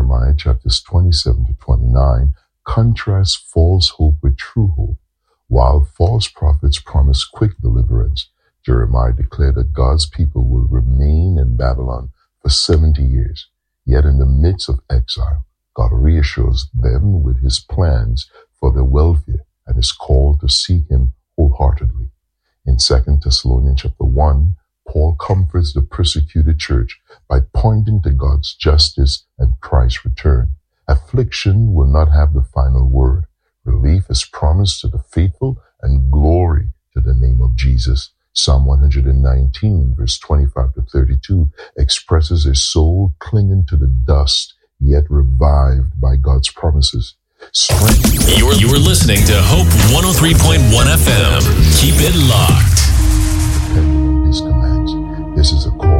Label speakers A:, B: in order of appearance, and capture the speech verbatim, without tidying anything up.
A: Jeremiah chapters twenty-seven to twenty-nine contrasts false hope with true hope. While false prophets promise quick deliverance, Jeremiah declared that God's people will remain in Babylon for seventy years. Yet in the midst of exile, God reassures them with his plans for their welfare and is called to seek him wholeheartedly. In Second Thessalonians chapter one, Paul comforts the persecuted church by pointing to God's justice and Christ's return. Affliction will not have the final word. Relief is promised to the faithful and glory to the name of Jesus. Psalm one nineteen, verse twenty-five to thirty-two, expresses a soul clinging to the dust, yet revived by God's promises. Strength.
B: You're, you're listening to Hope one oh three point one F M. Keep it locked.
A: Depending on his commands. This is a call